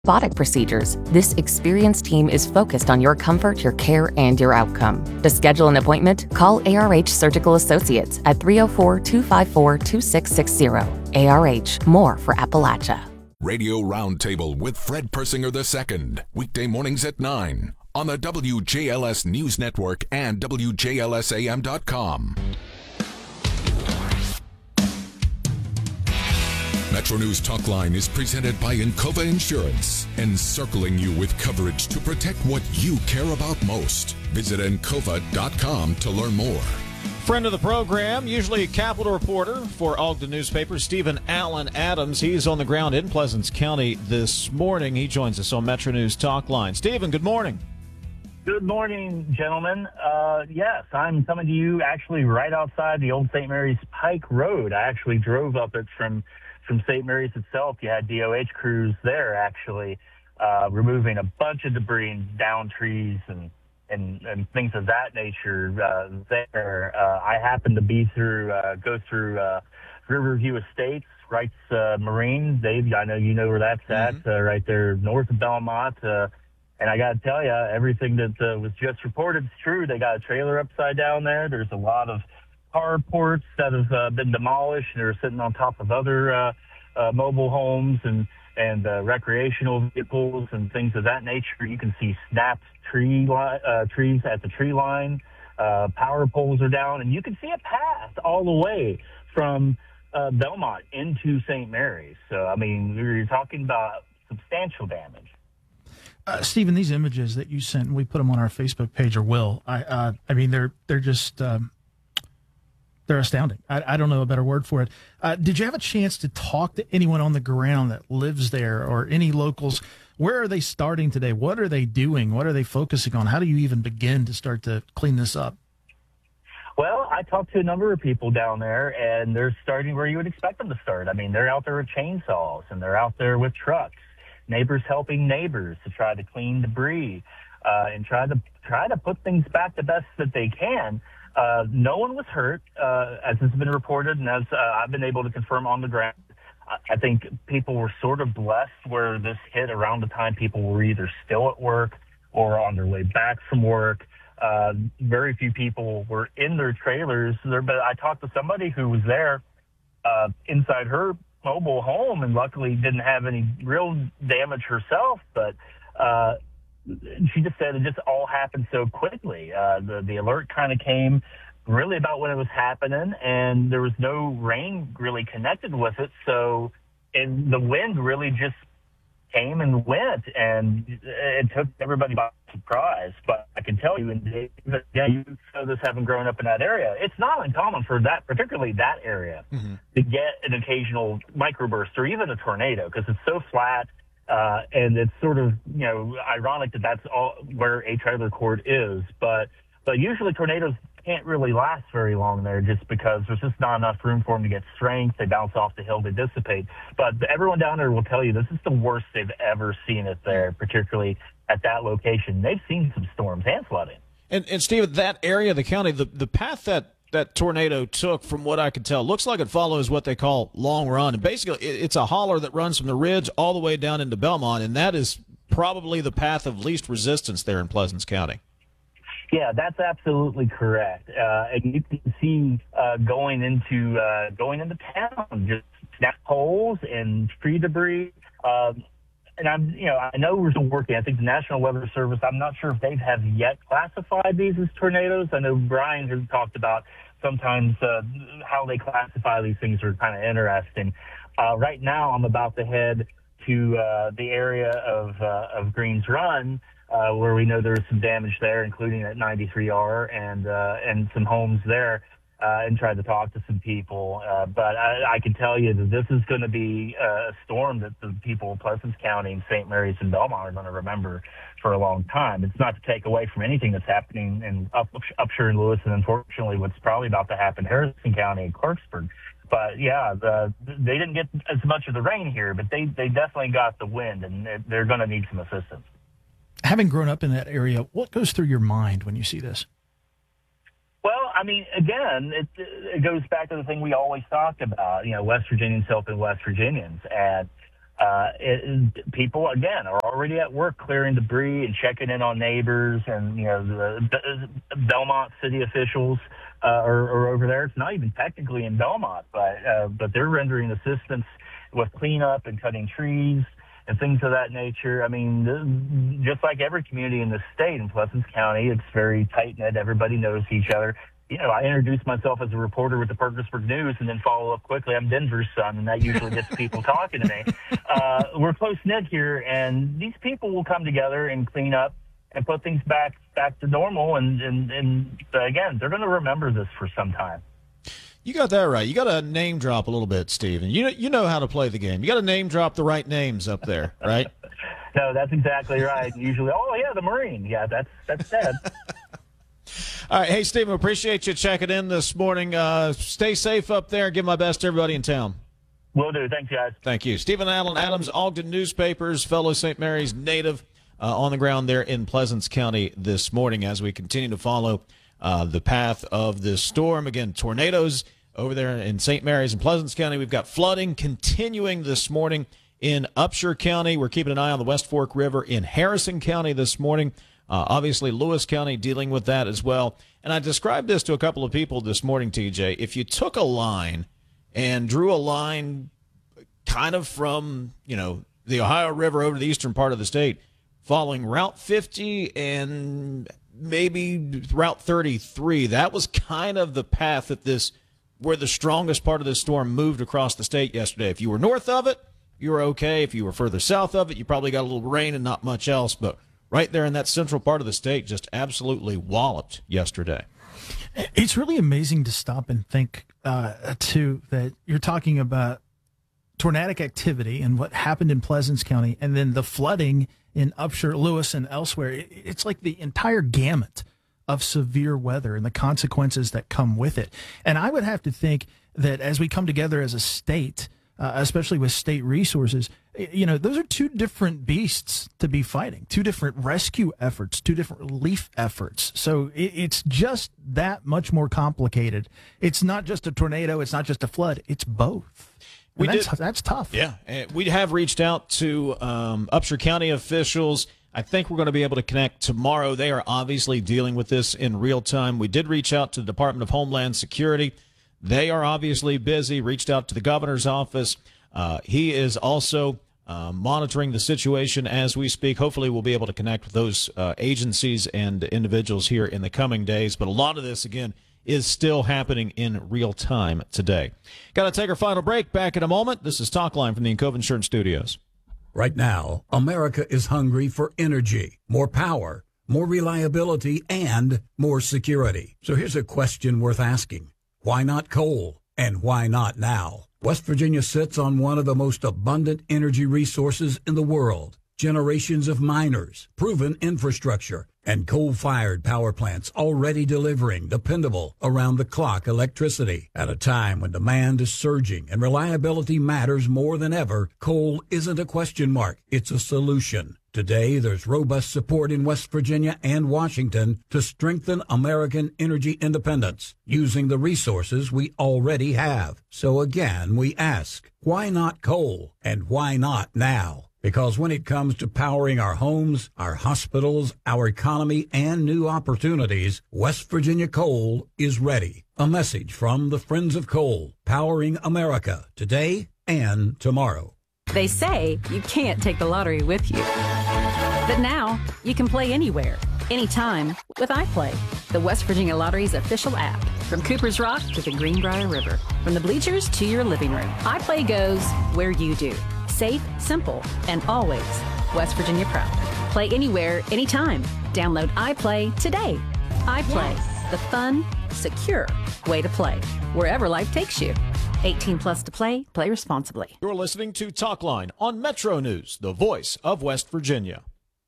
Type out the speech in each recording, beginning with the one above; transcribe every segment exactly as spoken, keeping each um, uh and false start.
robotic procedures. This experienced team is focused on your comfort, your care, and your outcome. To schedule an appointment, call A R H Surgical Associates at three oh four, two five four, two six six zero. A R H, more for Appalachia. Radio Roundtable with Fred Persinger the second, weekday mornings at nine on the W J L S News Network and W J L S A M dot com. Metro News Talkline is presented by Encova Insurance, encircling you with coverage to protect what you care about most. Visit encova dot com to learn more. Friend of the program, usually a Capitol reporter for Ogden newspaper, Stephen Allen Adams. He's on the ground in Pleasants County this morning. He joins us on Metro News Talkline. Stephen, good morning. Good morning, gentlemen. Uh, yes, I'm coming to you actually right outside the old Saint Mary's Pike Road. I actually drove up it from from Saint Mary's itself. You had D O H crews there actually uh, removing a bunch of debris and down trees and, and, and things of that nature uh, there. Uh, I happened to be through, uh, go through uh, Riverview Estates, Wright's uh, Marine. Dave, I know you know where that's mm-hmm. at, uh, right there north of Belmont. Uh, and I got to tell you, everything that uh, was just reported is true. They got a trailer upside down there. There's a lot of carports that have uh, been demolished and are sitting on top of other uh, uh, mobile homes and and uh, recreational vehicles and things of that nature. You can see snapped tree li- uh, trees at the tree line. Uh, power poles are down, and you can see a path all the way from uh, Belmont into Saint Mary's. So, I mean, you're talking about substantial damage. Uh, Stephen, these images that you sent, and we put them on our Facebook page, or will. I, uh, I mean, they're they're just. Um, They're astounding. I, I don't know a better word for it. Uh, did you have a chance to talk to anyone on the ground that lives there or any locals? Where are they starting today? What are they doing? What are they focusing on? How do you even begin to start to clean this up? Well, I talked to a number of people down there, and they're starting where you would expect them to start. I mean, they're out there with chainsaws, and they're out there with trucks, neighbors helping neighbors to try to clean debris uh, and try to try to put things back the best that they can. Uh, no one was hurt, uh, as has been reported, and as uh, I've been able to confirm on the ground. I think people were sort of blessed where this hit around the time people were either still at work or on their way back from work. Uh, very few people were in their trailers, there, but I talked to somebody who was there uh, inside her mobile home and luckily didn't have any real damage herself, but uh she just said it just all happened so quickly. Uh, the, the alert kind of came really about when it was happening, and there was no rain really connected with it. So, and the wind really just came and went, and it took everybody by surprise. But I can tell you, and yeah, you know this having grown up in that area, it's not uncommon for that, particularly that area, mm-hmm. to get an occasional microburst or even a tornado because it's so flat. Uh, and it's sort of, you know, ironic that that's all where a trailer court is. But but usually tornadoes can't really last very long there just because there's just not enough room for them to get strength. They bounce off the hill, they dissipate. But everyone down there will tell you this is the worst they've ever seen it there, particularly at that location. They've seen some storms and flooding. And, and Steve, that area of the county, the, the path that that tornado took, from what I can tell, looks like it follows what they call long run. And basically, it's a holler that runs from the ridge all the way down into Belmont, and that is probably the path of least resistance there in Pleasants County. Yeah, that's absolutely correct. Uh, and you can see uh, going into uh, going into town, just snap holes and tree debris. Um, and I'm, you know, I know we're still working. I think the National Weather Service, I'm not sure if they have yet classified these as tornadoes. I know Brian has talked about sometimes uh, how they classify these things are kind of interesting. Uh, right now, I'm about to head to uh, the area of uh, of Greens Run, uh, where we know there's some damage there, including at ninety-three R and uh, and some homes there. Uh, and try to talk to some people. Uh, but I, I can tell you that this is going to be a storm that the people of Pleasants County and Saint Mary's and Belmont are going to remember for a long time. It's not to take away from anything that's happening in up, Upshur and Lewis, and unfortunately what's probably about to happen in Harrison County and Clarksburg. But, yeah, the, they didn't get as much of the rain here, but they, they definitely got the wind, and they're going to need some assistance. Having grown up in that area, what goes through your mind when you see this? Well, I mean, again, it, it goes back to the thing we always talk about, you know, West Virginians helping West Virginians. And Uh, it, people, again, are already at work clearing debris and checking in on neighbors, and, you know, the, the Belmont city officials uh, are, are over there. It's not even technically in Belmont, but uh, but they're rendering assistance with cleanup and cutting trees and things of that nature. I mean, just like every community in the state, in Pleasants County, it's very tight-knit. Everybody knows each other. You know, I introduce myself as a reporter with the Parkersburg News and then follow up quickly. I'm Denver's son, and that usually gets people talking to me. Uh, we're close-knit here, and these people will come together and clean up and put things back back to normal. And, and, and uh, again, they're going to remember this for some time. You got that right. You got to name drop a little bit, Steve. And you know, you know how to play the game. You got to name drop the right names up there, right? No, that's exactly right. Usually, oh, yeah, the Marine. Yeah, that's that's dead. All right. Hey, Stephen, appreciate you checking in this morning. Uh, stay safe up there. Give my best to everybody in town. Will do. Thanks, guys. Thank you. Stephen Allen Adams, Ogden Newspapers, fellow Saint Mary's native, uh, on the ground there in Pleasants County this morning as we continue to follow uh, the path of this storm. Again, tornadoes over there in Saint Mary's and Pleasants County. We've got flooding continuing this morning in Upshur County. We're keeping an eye on the West Fork River in Harrison County this morning. Uh, obviously, Lewis County dealing with that as well. And I described this to a couple of people this morning, T J. If you took a line and drew a line kind of from, you know, the Ohio River over to the eastern part of the state, following Route fifty and maybe Route thirty-three, that was kind of the path that this, where the strongest part of this storm moved across the state yesterday. If you were north of it, you were okay. If you were further south of it, you probably got a little rain and not much else. But right there in that central part of the state, just absolutely walloped yesterday. It's really amazing to stop and think, uh, too, that you're talking about tornadic activity and what happened in Pleasants County, and then the flooding in Upshur, Lewis, and elsewhere. It's like the entire gamut of severe weather and the consequences that come with it. And I would have to think that as we come together as a state, uh, especially with state resources, you know, those are two different beasts to be fighting, two different rescue efforts, two different relief efforts. So it, it's just that much more complicated. It's not just a tornado. It's not just a flood. It's both. We that's, did, that's tough. Yeah. We have reached out to um, Upshur County officials. I think we're going to be able to connect tomorrow. They are obviously dealing with this in real time. We did reach out to the Department of Homeland Security. They are obviously busy, reached out to the governor's office. Uh, he is also uh, monitoring the situation as we speak. Hopefully we'll be able to connect with those uh, agencies and individuals here in the coming days. But a lot of this, again, is still happening in real time today. Got to take our final break. Back in a moment. This is Talk Line from the Encova Insurance Studios. Right now, America is hungry for energy, more power, more reliability, and more security. So here's a question worth asking. Why not coal? And why not now? West Virginia sits on one of the most abundant energy resources in the world. Generations of miners, proven infrastructure, and coal-fired power plants already delivering dependable, around-the-clock electricity. At a time when demand is surging and reliability matters more than ever, coal isn't a question mark, it's a solution. Today, there's robust support in West Virginia and Washington to strengthen American energy independence using the resources we already have. So again, we ask, why not coal? And why not now? Because when it comes to powering our homes, our hospitals, our economy, and new opportunities, West Virginia Coal is ready. A message from the Friends of Coal, powering America today and tomorrow. They say you can't take the lottery with you. But now, you can play anywhere, anytime with iPlay, the West Virginia Lottery's official app. From Cooper's Rock to the Greenbrier River, from the bleachers to your living room, iPlay goes where you do. Safe, simple, and always West Virginia proud. Play anywhere, anytime. Download iPlay today. iPlay, yes. The fun, secure way to play, wherever life takes you. eighteen plus to play. Play responsibly. You're listening to Talk Line on Metro News, the voice of West Virginia.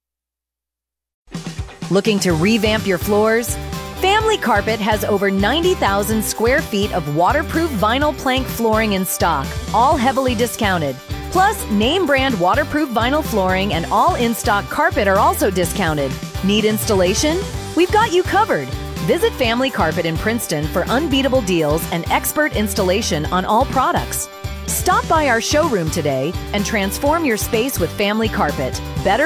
Looking to revamp your floors? Family Carpet has over ninety thousand square feet of waterproof vinyl plank flooring in stock, all heavily discounted. Plus, name brand waterproof vinyl flooring and all in-stock carpet are also discounted. Need installation? We've got you covered. Visit Family Carpet in Princeton for unbeatable deals and expert installation on all products. Stop Stop by our showroom today and transform your space with Family Carpet. Better